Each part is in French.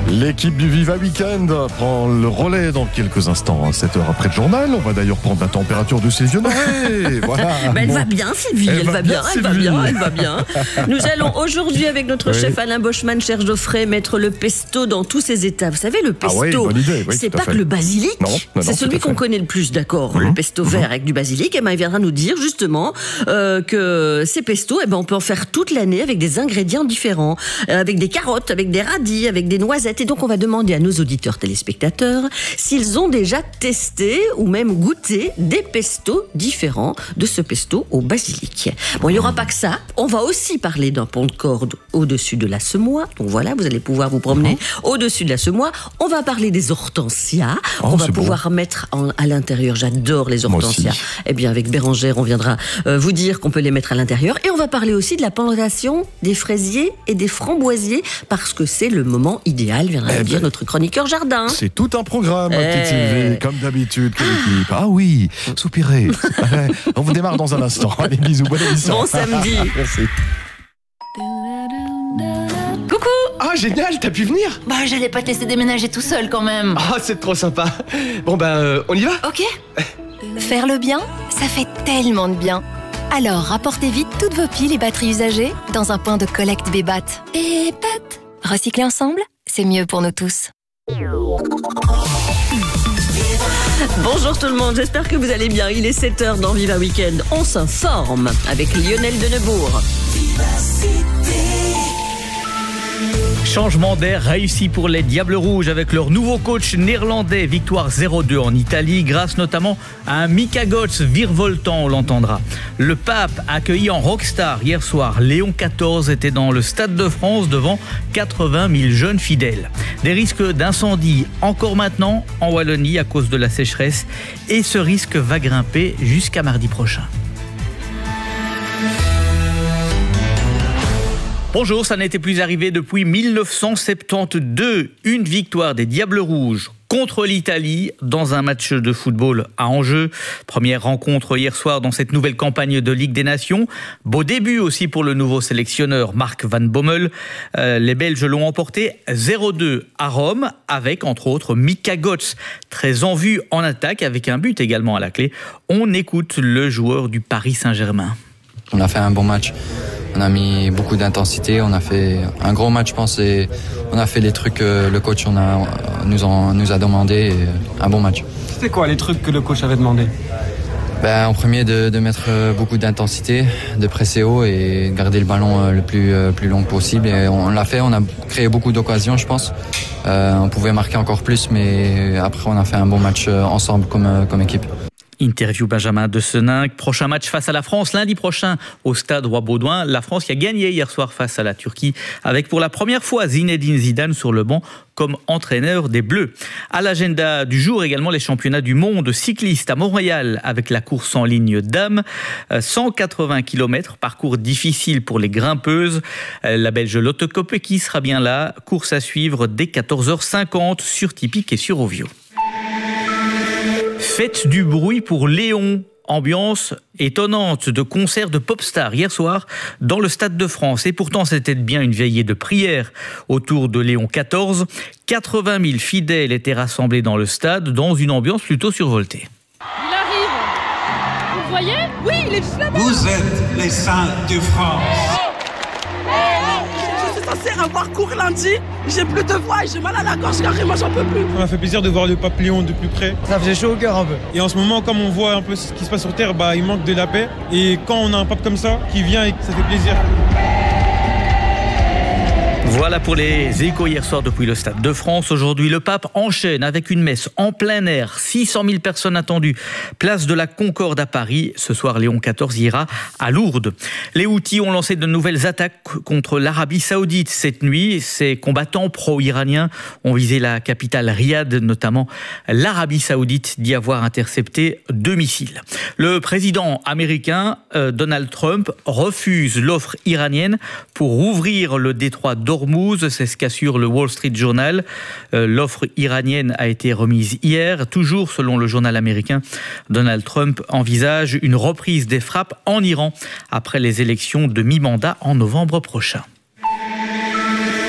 L'équipe du Viva Weekend prend le relais dans quelques instants, 7h après le journal. On va d'ailleurs prendre la température de ses yeux. Voilà. Elle va bien, Sylvie. Elle va bien. Nous allons aujourd'hui, avec notre chef Alain Boschman, cher Geoffrey, mettre le pesto dans tous ses états. Vous savez, le pesto, bonne idée, c'est pas que le basilic. Non, c'est celui qu'on connaît le plus, d'accord. Le pesto vert avec du basilic. Et il viendra nous dire justement que ces pestos, on peut en faire toute l'année avec des ingrédients différents, avec des carottes, avec des radis, avec des noisettes. Et donc, on va demander à nos auditeurs téléspectateurs s'ils ont déjà testé ou même goûté des pestos différents de ce pesto au basilic. Bon, il n'y aura pas que ça. On va aussi parler d'un pont de corde au-dessus de la semois. Donc voilà, vous allez pouvoir vous promener au-dessus de la semois. On va parler des hortensias. On va pouvoir mettre à l'intérieur. J'adore les hortensias. Eh bien, avec Bérangère, on viendra vous dire qu'on peut les mettre à l'intérieur. Et on va parler aussi de la plantation des fraisiers et des framboisiers parce que c'est le moment idéal, viendra nous dire notre chroniqueur jardin. C'est tout un programme, petite Sylvie, comme d'habitude, quelle équipe. Ah oui, soupirez. On vous démarre dans un instant. Allez, bisous, bonne émission. Bon samedi. Merci. Coucou! Ah, génial, t'as pu venir? Bah, j'allais pas te laisser déménager tout seul quand même. Ah, c'est trop sympa. Bon, on y va? Ok. Faire le bien, ça fait tellement de bien. Alors, rapportez vite toutes vos piles et batteries usagées dans un point de collecte Bébat. Bébat. Recycler ensemble, c'est mieux pour nous tous. Bonjour tout le monde, j'espère que vous allez bien. Il est 7h dans Viva Weekend. On s'informe avec Lionel Denebourg. Changement d'air réussi pour les Diables Rouges avec leur nouveau coach néerlandais. Victoire 0-2 en Italie grâce notamment à un Mika Götze virevoltant, on l'entendra. Le Pape accueilli en rockstar hier soir. Léon XIV était dans le Stade de France devant 80 000 jeunes fidèles. Des risques d'incendie encore maintenant en Wallonie à cause de la sécheresse et ce risque va grimper jusqu'à mardi prochain. Bonjour, ça n'était plus arrivé depuis 1972. Une victoire des Diables Rouges contre l'Italie dans un match de football à Angers. Première rencontre hier soir dans cette nouvelle campagne de Ligue des Nations. Beau début aussi pour le nouveau sélectionneur Mark Van Bommel. Les Belges l'ont emporté 0-2 à Rome avec entre autres Mika Götze, très en vue en attaque avec un but également à la clé. On écoute le joueur du Paris Saint-Germain. On a fait un bon match. On a mis beaucoup d'intensité, on a fait un gros match, je pense, et on a fait les trucs que le coach nous a demandé, et un bon match. C'était quoi les trucs que le coach avait demandé? En premier, de mettre beaucoup d'intensité, de presser haut et garder le ballon le plus long possible. Et on l'a fait, on a créé beaucoup d'occasions, je pense. On pouvait marquer encore plus, mais après on a fait un bon match ensemble comme équipe. Interview Benjamin de Seninck. Prochain match face à la France lundi prochain au stade Roi-Baudouin. La France qui a gagné hier soir face à la Turquie avec pour la première fois Zinedine Zidane sur le banc comme entraîneur des Bleus. À l'agenda du jour également les championnats du monde cycliste à Montréal avec la course en ligne dames. 180 km, parcours difficile pour les grimpeuses. La Belge Lotte Kopecky sera bien là. Course à suivre dès 14h50 sur Tipic et sur Ovio. Faites du bruit pour Léon. Ambiance étonnante de concert de pop stars hier soir dans le Stade de France. Et pourtant, c'était bien une veillée de prière autour de Léon XIV. 80 000 fidèles étaient rassemblés dans le stade dans une ambiance plutôt survoltée. Il arrive. Vous le voyez? Oui, il est juste là-bas. Vous êtes les saints de France. Je suis censée avoir cours lundi. J'ai plus de voix et j'ai mal à la gorge carrément, j'en peux plus. Ça m'a fait plaisir de voir le pape Léon de plus près. Ça faisait chaud au cœur un peu. Et en ce moment, comme on voit un peu ce qui se passe sur Terre, il manque de la paix. Et quand on a un pape comme ça qui vient, et ça fait plaisir. Voilà pour les échos hier soir depuis le Stade de France. Aujourd'hui, le pape enchaîne avec une messe en plein air. 600 000 personnes attendues. Place de la Concorde à Paris. Ce soir, Léon XIV ira à Lourdes. Les Houthis ont lancé de nouvelles attaques contre l'Arabie Saoudite cette nuit. Ces combattants pro-iraniens ont visé la capitale Riyad, notamment. L'Arabie Saoudite dit avoir intercepté 2 missiles. Le président américain Donald Trump refuse l'offre iranienne pour ouvrir le détroit d'Ormuz. C'est ce qu'assure le Wall Street Journal. L'offre iranienne a été remise hier. Toujours selon le journal américain, Donald Trump envisage une reprise des frappes en Iran après les élections de mi-mandat en novembre prochain.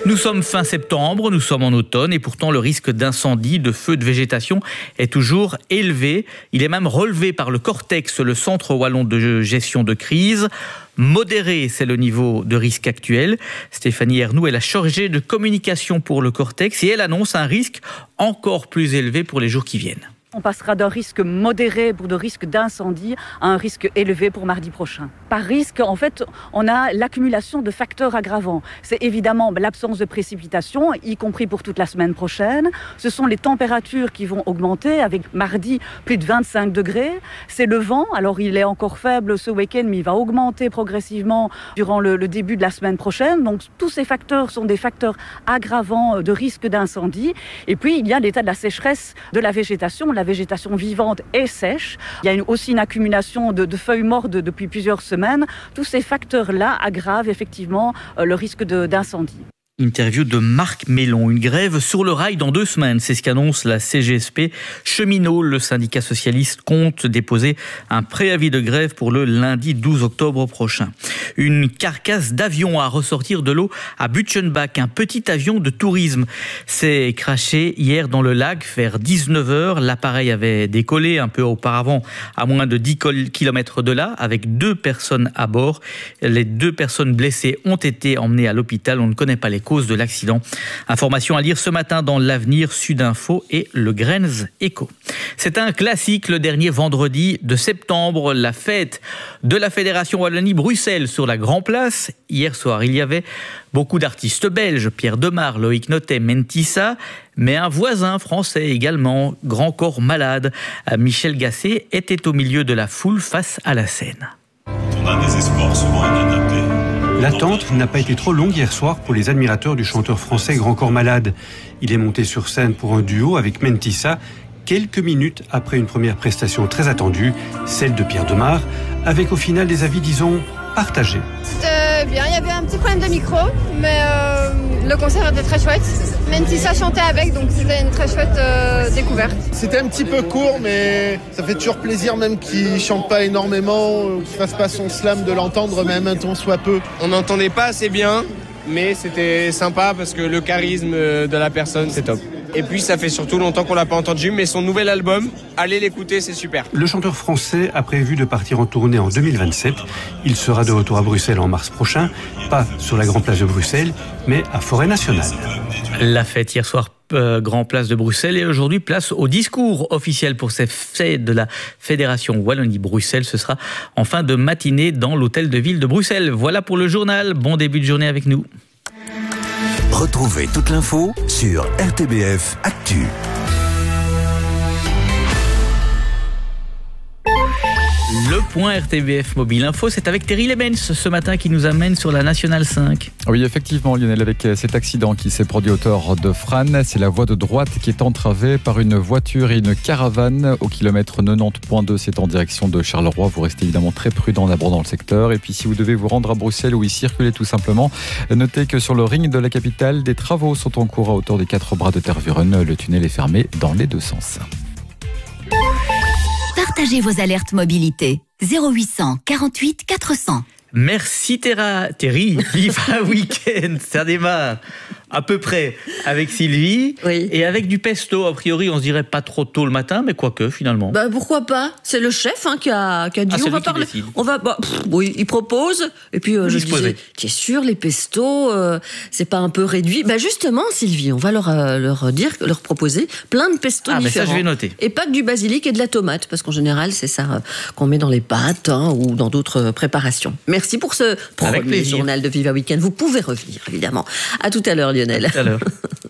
Nous sommes fin septembre, nous sommes en automne et pourtant le risque d'incendie, de feu de végétation est toujours élevé. Il est même relevé par le Cortex, le Centre wallon de gestion de crise. Modéré, c'est le niveau de risque actuel. Stéphanie Ernoult est la chargée de communication pour le Cortex et elle annonce un risque encore plus élevé pour les jours qui viennent. On passera d'un risque modéré pour de risque d'incendie à un risque élevé pour mardi prochain. Par risque, en fait, on a l'accumulation de facteurs aggravants. C'est évidemment l'absence de précipitations, y compris pour toute la semaine prochaine. Ce sont les températures qui vont augmenter, avec mardi plus de 25 degrés. C'est le vent, alors il est encore faible ce week-end, mais il va augmenter progressivement durant le début de la semaine prochaine. Donc tous ces facteurs sont des facteurs aggravants de risque d'incendie. Et puis il y a l'état de la sécheresse de la végétation. La végétation vivante est sèche. Il y a aussi une accumulation de feuilles mortes depuis plusieurs semaines. Tous ces facteurs-là aggravent effectivement le risque d'incendie. Interview de Marc Mélon. Une grève sur le rail dans 2 semaines, c'est ce qu'annonce la CGSP. Cheminots, le syndicat socialiste, compte déposer un préavis de grève pour le lundi 12 octobre prochain. Une carcasse d'avion à ressortir de l'eau à Butchenbach, un petit avion de tourisme, s'est crashé hier dans le lac vers 19h. L'appareil avait décollé un peu auparavant à moins de 10 km de là avec 2 personnes à bord. Les 2 personnes blessées ont été emmenées à l'hôpital. On ne connaît pas les causes de l'accident. Information à lire ce matin dans l'Avenir, Sudinfo et le Grains Echo. C'est un classique, le dernier vendredi de septembre, la fête de la Fédération Wallonie-Bruxelles sur la Grand Place. Hier soir, il y avait beaucoup d'artistes belges, Pierre Demar, Loïc Notet, Mentissa, mais un voisin français également, Grand Corps Malade. Michel Gasset était au milieu de la foule face à la scène. On a des espoirs souvent inadaptés. L'attente n'a pas été trop longue hier soir pour les admirateurs du chanteur français Grand Corps Malade. Il est monté sur scène pour un duo avec Mentissa, quelques minutes après une première prestation très attendue, celle de Pierre Demar, avec au final des avis, disons, partagés. C'était bien, il y avait un petit problème de micro, mais le concert était très chouette. Mentissa chantait avec, donc c'était une très chouette découverte. C'était un petit peu court, mais ça fait toujours plaisir, même qu'il chante pas énormément, qu'il fasse pas son slam, de l'entendre, même un ton soit peu. On n'entendait pas assez bien, mais c'était sympa parce que le charisme de la personne, c'est top. Et puis ça fait surtout longtemps qu'on l'a pas entendu, mais son nouvel album, allez l'écouter, c'est super. Le chanteur français a prévu de partir en tournée en 2027. Il sera de retour à Bruxelles en mars prochain, pas sur la Grande Place de Bruxelles, mais à Forêt Nationale. La fête hier soir, Grand Place de Bruxelles, et aujourd'hui place au discours officiel pour ces fêtes de la Fédération Wallonie-Bruxelles. Ce sera en fin de matinée dans l'hôtel de ville de Bruxelles. Voilà pour le journal. Bon début de journée avec nous. Retrouvez toute l'info sur RTBF Actu. Le point RTBF Mobile Info, c'est avec Terry Lebens ce matin qui nous amène sur la Nationale 5. Oui, effectivement, Lionel, avec cet accident qui s'est produit au tort de Frasnes, c'est la voie de droite qui est entravée par une voiture et une caravane au kilomètre 90.2. C'est en direction de Charleroi. Vous restez évidemment très prudent en abordant le secteur. Et puis, si vous devez vous rendre à Bruxelles ou y circuler tout simplement, notez que sur le ring de la capitale, des travaux sont en cours à hauteur des 4 bras de Tervuren. Le tunnel est fermé dans les 2 sens. Partagez vos alertes mobilité. 0800 48 400. Merci Terry. Viva Week-end. Ça démarre à peu près avec Sylvie et avec du pesto. A priori, on se dirait pas trop tôt le matin, mais quoique finalement. Bah pourquoi pas? C'est le chef qui a dit on va parler. On va oui, il propose et puis je disais tu es sûr les pestos c'est pas un peu réduit? Bah justement Sylvie, on va leur proposer plein de pestos différents. Mais ça je vais noter. Et pas que du basilic et de la tomate parce qu'en général c'est ça qu'on met dans les pâtes ou dans d'autres préparations. Merci pour ce premier journal de Viva Week-end. Vous pouvez revenir évidemment. À tout à l'heure Lionel. À tout à l'heure.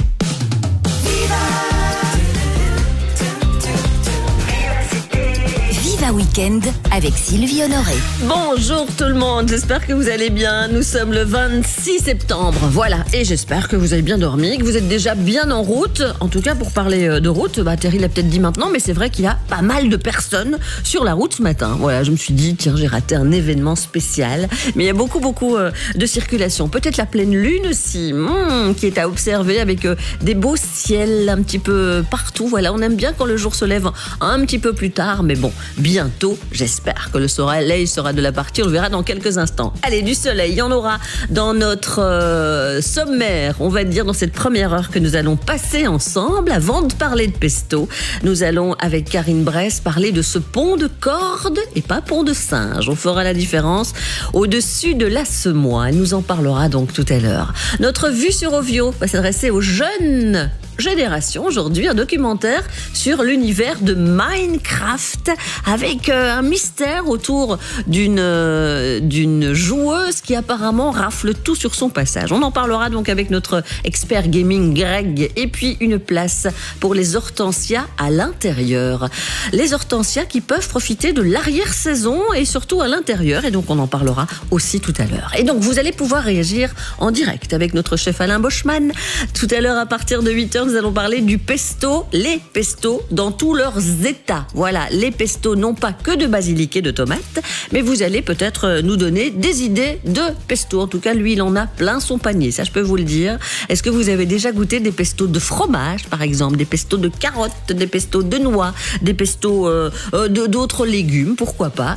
Viva Week-end avec Sylvie Honoré. Bonjour tout le monde, j'espère que vous allez bien. Nous sommes le 26 septembre, voilà. Et j'espère que vous avez bien dormi, que vous êtes déjà bien en route. En tout cas, pour parler de route, Terry l'a peut-être dit maintenant, mais c'est vrai qu'il y a pas mal de personnes sur la route ce matin. Voilà, je me suis dit, tiens, j'ai raté un événement spécial. Mais il y a beaucoup de circulation. Peut-être la pleine lune aussi, qui est à observer avec des beaux ciels un petit peu partout. Voilà, on aime bien quand le jour se lève un petit peu plus tard, mais bon, bien bientôt. J'espère que le soleil sera de la partie. On le verra dans quelques instants. Allez, du soleil, il y en aura dans notre sommaire, on va dire dans cette première heure que nous allons passer ensemble. Avant de parler de pesto, nous allons avec Karine Bress parler de ce pont de corde et pas pont de singe. On fera la différence au-dessus de la semoie. Elle nous en parlera donc tout à l'heure. Notre vue sur Ovio va s'adresser aux jeunes générations. Aujourd'hui, un documentaire sur l'univers de Minecraft avec un mystère autour d'une joueuse qui apparemment rafle tout sur son passage. On en parlera donc avec notre expert gaming Greg, et puis une place pour les hortensias à l'intérieur. Les hortensias qui peuvent profiter de l'arrière-saison et surtout à l'intérieur, et donc on en parlera aussi tout à l'heure. Et donc vous allez pouvoir réagir en direct avec notre chef Alain Boschman. Tout à l'heure à partir de 8h, nous allons parler du pesto, les pestos dans tous leurs états. Voilà, les pestos non pas que de basilic et de tomates, mais vous allez peut-être nous donner des idées de pesto. En tout cas, lui, il en a plein son panier, ça je peux vous le dire. Est-ce que vous avez déjà goûté des pestos de fromage, par exemple, des pestos de carottes, des pestos de noix, des pestos d'autres légumes, pourquoi pas.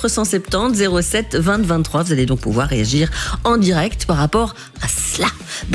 0470 07 20 23, vous allez donc pouvoir réagir en direct par rapport à cela.